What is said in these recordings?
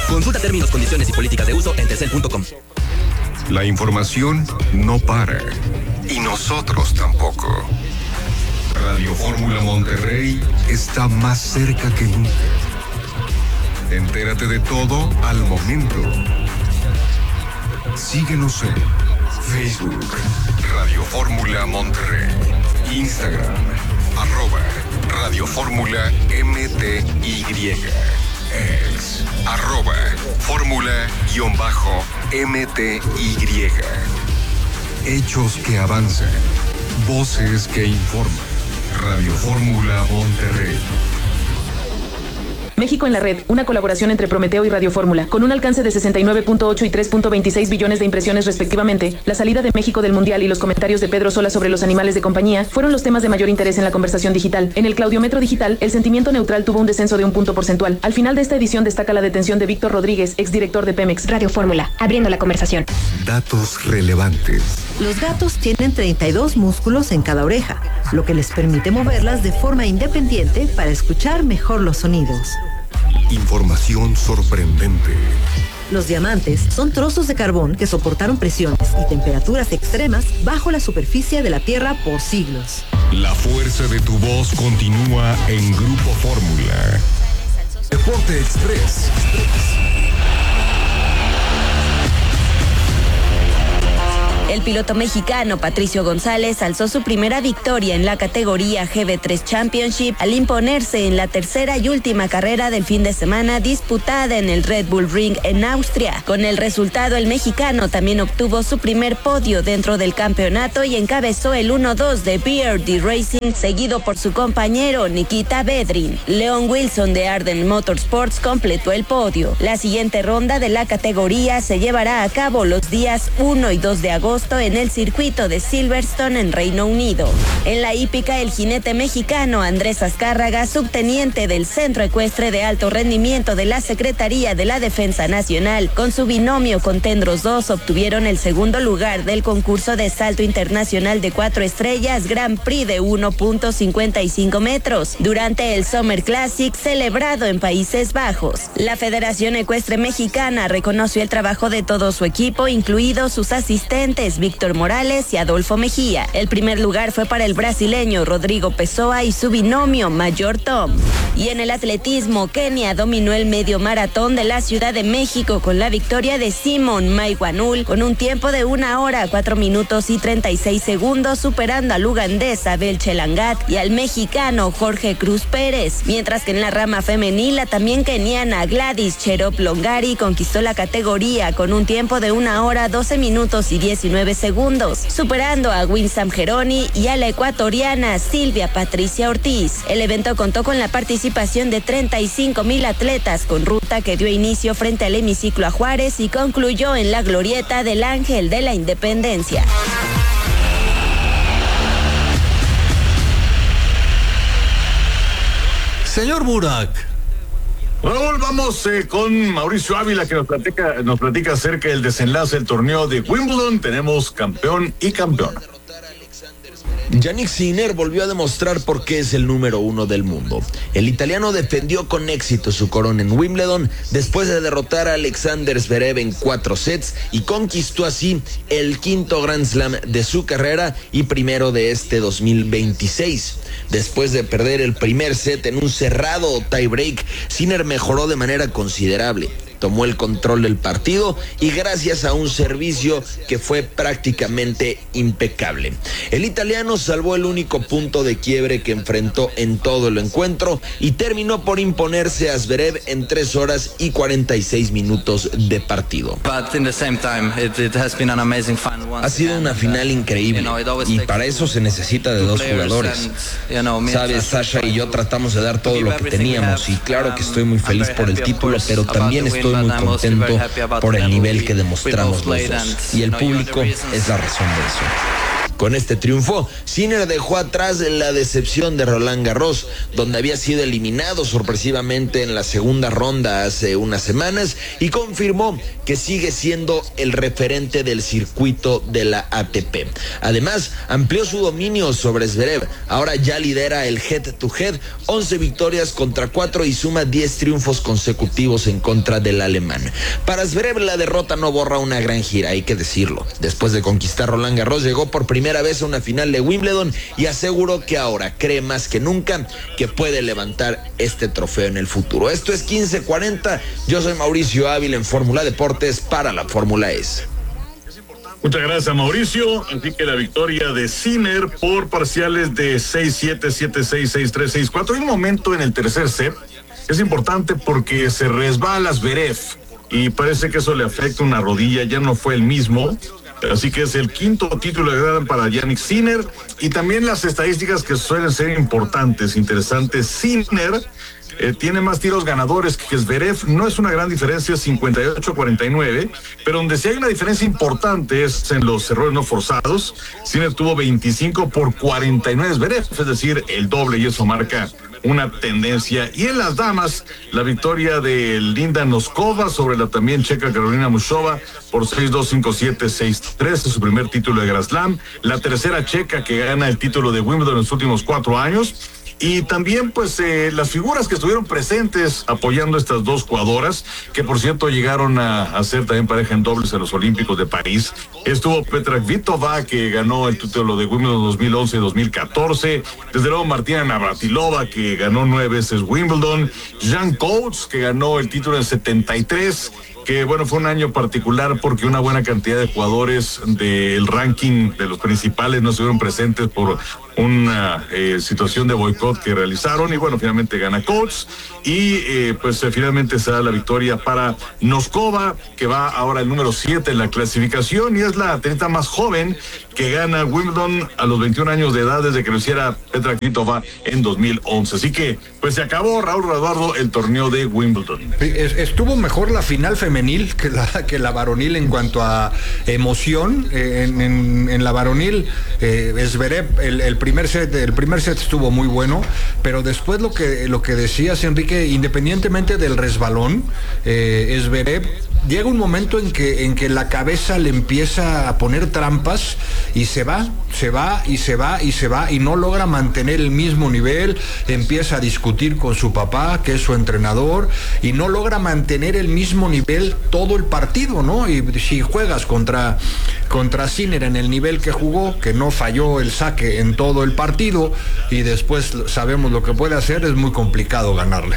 Consulta términos, condiciones y políticas de uso en telcel.com. La información no para. Y nosotros tampoco. Radio Fórmula Monterrey está más cerca que nunca. Entérate de todo al momento. Síguenos en Facebook, Radio Fórmula Monterrey, Instagram, @Radio Fórmula MTY, ex, @Fórmula_MTY. Hechos que avanzan, voces que informan. Radio Fórmula Monterrey. México en la red, una colaboración entre Prometeo y Radio Fórmula, con un alcance de 69.8 y 3.26 billones de impresiones respectivamente. La salida de México del Mundial y los comentarios de Pedro Sola sobre los animales de compañía fueron los temas de mayor interés en la conversación digital. En el Claudiómetro digital, el sentimiento neutral tuvo un descenso de 1 punto porcentual. Al final de esta edición destaca la detención de Víctor Rodríguez, exdirector de Pemex. Radio Fórmula, abriendo la conversación. Datos relevantes. Los gatos tienen 32 músculos en cada oreja, lo que les permite moverlas de forma independiente para escuchar mejor los sonidos. Información sorprendente. Los diamantes son trozos de carbón que soportaron presiones y temperaturas extremas bajo la superficie de la Tierra por siglos. La fuerza de tu voz continúa en Grupo Fórmula. Deporte Express. El piloto mexicano Patricio González alzó su primera victoria en la categoría GB3 Championship al imponerse en la tercera y última carrera del fin de semana disputada en el Red Bull Ring en Austria. Con el resultado, el mexicano también obtuvo su primer podio dentro del campeonato y encabezó el 1-2 de BRD Racing, seguido por su compañero Nikita Bedrin. Leon Wilson de Arden Motorsports completó el podio. La siguiente ronda de la categoría se llevará a cabo los días 1 y 2 de agosto en el circuito de Silverstone en Reino Unido. En la hípica, el jinete mexicano Andrés Azcárraga, subteniente del Centro Ecuestre de Alto Rendimiento de la Secretaría de la Defensa Nacional, con su binomio Contendros 2, obtuvieron el segundo lugar del concurso de salto internacional de 4 estrellas Grand Prix de 1.55 metros durante el Summer Classic celebrado en Países Bajos. La Federación Ecuestre Mexicana reconoció el trabajo de todo su equipo, incluidos sus asistentes Víctor Morales y Adolfo Mejía. El primer lugar fue para el brasileño Rodrigo Pessoa y su binomio Mayor Tom. Y en el atletismo, Kenia dominó el medio maratón de la Ciudad de México con la victoria de Simon Maigwanul con un tiempo de 1 hora, 4 minutos y 36 segundos, superando al ugandés Abel Chelangat y al mexicano Jorge Cruz Pérez. Mientras que en la rama femenil, la también keniana Gladys Cherop Longari conquistó la categoría con un tiempo de 1 hora, 12 minutos y 19 segundos, superando a Winsam Geroni y a la ecuatoriana Silvia Patricia Ortiz. El evento contó con la participación de 35,000 atletas con ruta que dio inicio frente al hemiciclo a Juárez y concluyó en la glorieta del Ángel de la Independencia. Señor Burak. Raúl, vamos con Mauricio Ávila, que nos platica acerca del desenlace del torneo de Wimbledon. Tenemos campeón y campeona. Jannik Sinner volvió a demostrar por qué es el número 1 del mundo. El italiano defendió con éxito su corona en Wimbledon después de derrotar a Alexander Zverev en 4 sets y conquistó así el 5º Grand Slam de su carrera y primero de este 2026. Después de perder el primer set en un cerrado tiebreak, Sinner mejoró de manera considerable. Tomó el control del partido y gracias a un servicio que fue prácticamente impecable. El italiano salvó el único punto de quiebre que enfrentó en todo el encuentro y terminó por imponerse a Zverev en 3 horas y 46 minutos de partido. Ha sido una final increíble y para eso se necesita de 2 jugadores. Sabes, Sasha y yo tratamos de dar todo lo que teníamos y claro que estoy muy feliz por el título, pero también estoy muy contento por el nivel que demostramos los dos y el público es la razón de eso. Con este triunfo, Sinner dejó atrás la decepción de Roland Garros, donde había sido eliminado sorpresivamente en la segunda ronda hace unas semanas, y confirmó que sigue siendo el referente del circuito de la ATP. Además, amplió su dominio sobre Zverev. Ahora ya lidera el head-to-head, 11 victorias contra 4 y suma 10 triunfos consecutivos en contra del alemán. Para Zverev, la derrota no borra una gran gira, hay que decirlo. Después de conquistar Roland Garros, llegó por primera vez a una final de Wimbledon y aseguró que ahora cree más que nunca que puede levantar este trofeo en el futuro. Esto es 1540. Yo soy Mauricio Ávila en Fórmula Deportes para la Fórmula E. Muchas gracias, Mauricio. Así que la victoria de Sinner por parciales de 6-7, 7-6, 6-3, 6-4. Hay un momento en el tercer set que es importante porque se resbala Zverev y parece que eso le afecta una rodilla, ya no fue el mismo. Así que es el quinto título de Grand para Jannik Sinner. Y también las estadísticas que suelen ser importantes, interesantes. Sinner tiene más tiros ganadores que Zverev, no es una gran diferencia, 58-49, pero donde sí hay una diferencia importante es en los errores no forzados. Sinner tuvo 25 por 49 Zverev, es decir, el doble, y eso marca una tendencia. Y en las damas, la victoria de Linda Noskova sobre la también checa Carolina Muchova por 6-2, 5-7, 6-3, es su primer título de Grand Slam, la tercera checa que gana el título de Wimbledon en los últimos 4 años. Y también pues las figuras que estuvieron presentes apoyando a estas dos jugadoras, que por cierto llegaron a ser también pareja en dobles en los Olímpicos de París. Estuvo Petra Kvitova, que ganó el título de Wimbledon 2011 y 2014. Desde luego Martina Navratilova, que ganó 9 veces Wimbledon. Jan Coates, que ganó el título en 73. Que bueno, fue un año particular porque una buena cantidad de jugadores del ranking de los principales no estuvieron presentes por una situación de boicot que realizaron, y bueno, finalmente gana Coates y pues finalmente se da la victoria para Noskova, que va ahora el número 7 en la clasificación y es la tenista más joven que gana Wimbledon a los 21 años de edad desde que lo hiciera Petra Kvitova en 2011. Así que pues se acabó, Raúl Eduardo, el torneo de Wimbledon. Estuvo mejor la final femenil que la varonil en cuanto a emoción. En la varonil, Zverev, el primer set estuvo muy bueno, pero después lo que decías, Enrique, independientemente del resbalón, Zverev llega un momento en que la cabeza le empieza a poner trampas y se va y no logra mantener el mismo nivel, empieza a discutir con su papá, que es su entrenador, y no logra mantener el mismo nivel todo el partido, ¿no? Y si juegas contra Sinner en el nivel que jugó, que no falló el saque en todo el partido, y después sabemos lo que puede hacer, es muy complicado ganarle.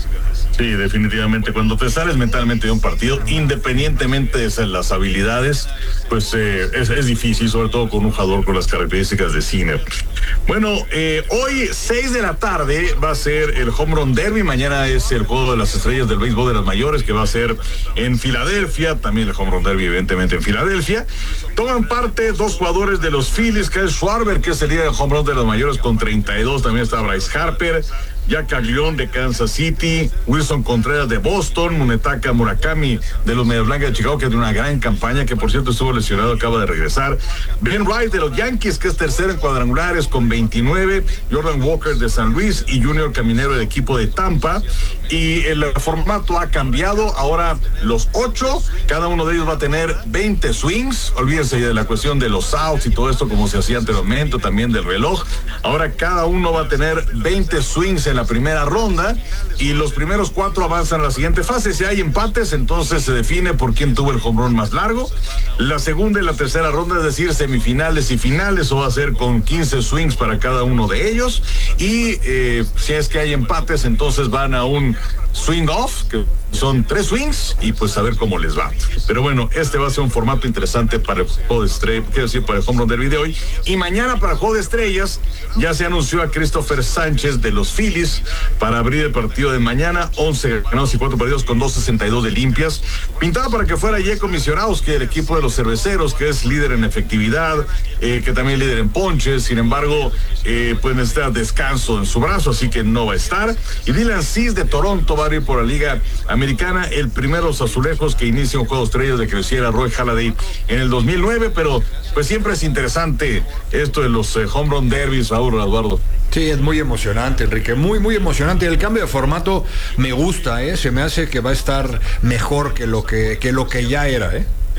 Sí, definitivamente. Cuando te sales mentalmente de un partido, independientemente de las habilidades, pues es difícil, sobre todo con un jugador con las características de Sinner. Bueno, hoy 6 de la tarde va a ser el Home Run Derby. Mañana es el juego de las estrellas del béisbol de las mayores, que va a ser en Filadelfia. También el Home Run Derby, evidentemente, en Filadelfia. Toman parte 2 jugadores de los Phillies, Kyle Schwarber, que es el líder del Home Run de las mayores con 32. También está Bryce Harper, Jack Caglione de Kansas City, Wilson Contreras de Boston, Munetaka Murakami de los Medias Blancas de Chicago, que tiene una gran campaña, que por cierto estuvo lesionado, acaba de regresar. Ben Wright de los Yankees, que es tercero en cuadrangulares con 29, Jordan Walker de San Luis y Junior Caminero del equipo de Tampa. Y el formato ha cambiado, ahora los 8, cada uno de ellos va a tener 20 swings. Olvídense de la cuestión de los outs y todo esto como se hacía anteriormente, también del reloj. Ahora cada uno va a tener 20 swings en la primera ronda y los primeros 4 avanzan a la siguiente fase. Si hay empates, entonces se define por quién tuvo el home run más largo. La segunda y la tercera ronda, es decir, semifinales y finales, o va a ser con 15 swings para cada uno de ellos. Y si es que hay empates, entonces van a un swing off, que son 3 swings, y pues a ver cómo les va. Pero bueno, este va a ser un formato interesante para el juego de estrellas, quiero decir, para el home run derby de hoy. Y mañana, para el juego de estrellas, ya se anunció a Christopher Sánchez de los Phillies para abrir el partido de mañana. 11 ganados y 4 perdidos con 2.62 de limpias. Pintaba para que fuera Jacob Misionowski, el equipo de los cerveceros, que es líder en efectividad, que también es líder en ponches. Sin embargo, pues necesita descanso en su brazo, así que no va a estar. Y Dylan Cease de Toronto va a ir por la Liga Americana. El primero de los azulejos que inicia un juego de estrellas de que lo hiciera Roy Halladay en el 2009, pero pues siempre es interesante esto de los home run derbies, Raúl, Eduardo. Sí, es muy emocionante, Enrique, muy, muy emocionante. El cambio de formato me gusta, se me hace que va a estar mejor que lo que ya era,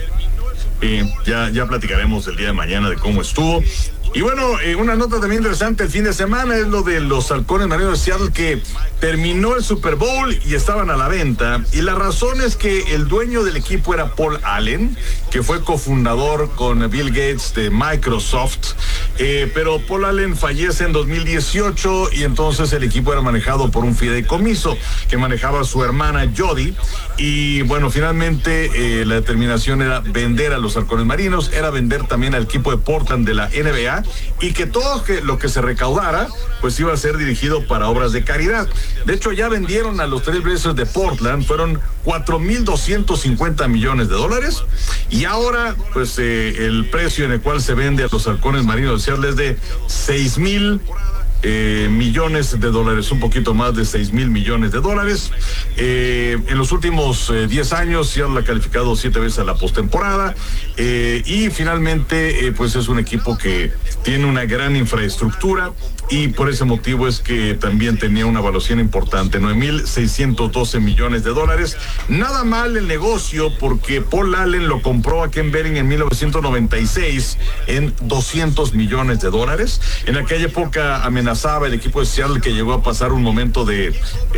Ya platicaremos el día de mañana de cómo estuvo. Y bueno, una nota también interesante el fin de semana es lo de los halcones marinos de Seattle, que terminó el Super Bowl y estaban a la venta. Y la razón es que el dueño del equipo era Paul Allen, que fue cofundador con Bill Gates de Microsoft. Pero Paul Allen fallece en 2018 y entonces el equipo era manejado por un fideicomiso que manejaba su hermana Jody. Y bueno, finalmente la determinación era vender a los halcones marinos, era vender también al equipo de Portland de la NBA, y que todo lo que se recaudara pues iba a ser dirigido para obras de caridad. De hecho, ya vendieron a los Trail Blazers de Portland, fueron $4,250 millones, y ahora pues el precio en el cual se vende a los halcones marinos de Seattle es de $6,000 millones, un poquito más de $6,000 millones. En los últimos 10 años Seattle ha calificado 7 veces a la postemporada, y finalmente pues es un equipo que tiene una gran infraestructura, y por ese motivo es que también tenía una evaluación importante, $9,612 millones. Nada mal el negocio, porque Paul Allen lo compró a Ken Behring en 1996 en $200 millones. En aquella época amenazaba el equipo de Seattle, que llegó a pasar un momento de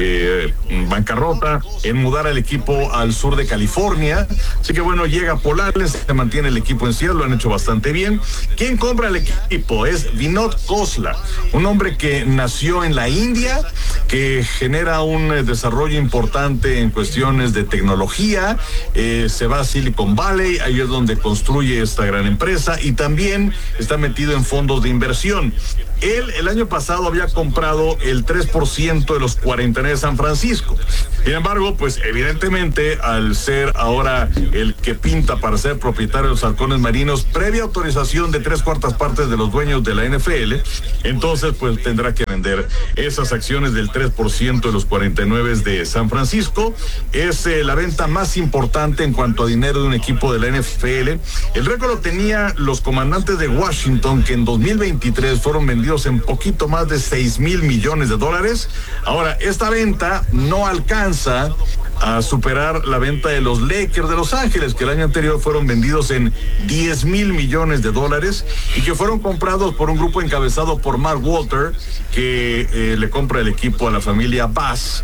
bancarrota, en mudar al equipo al sur de California. Así que bueno, llega Paul Allen, se mantiene el equipo en Seattle, lo han hecho bastante bien. ¿Quién compra el equipo? Es Vinod Khosla, un hombre que nació en la India, que genera un desarrollo importante en cuestiones de tecnología. Se va a Silicon Valley, ahí es donde construye esta gran empresa, y también está metido en fondos de inversión. Él el año pasado había comprado el 3% de los 49 de San Francisco. Sin embargo, pues evidentemente, al ser ahora el que pinta para ser propietario de los halcones marinos, previa autorización de 3/4 partes de los dueños de la NFL, entonces pues tendrá que vender esas acciones del 3% de los 49 de San Francisco. Es la venta más importante en cuanto a dinero de un equipo de la NFL. El récord lo tenía los Comandantes de Washington, que en 2023 fueron vendidos en poquito más de $6,000 millones. Ahora, esta venta no alcanza a superar la venta de los Lakers de Los Ángeles, que el año anterior fueron vendidos en $10,000 millones, y que fueron comprados por un grupo encabezado por Mark Walter, que le compra el equipo a la familia Bass,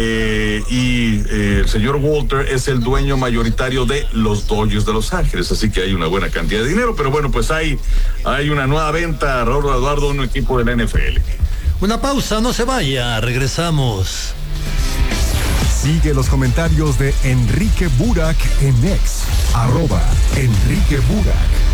y el señor Walter es el dueño mayoritario de los Dodgers de Los Ángeles, así que hay una buena cantidad de dinero. Pero bueno, pues hay una nueva venta, Raúl, Eduardo, un equipo de la NFL. Una pausa, no se vaya, regresamos. Sigue los comentarios de Enrique Burak en X, @Enrique Burak.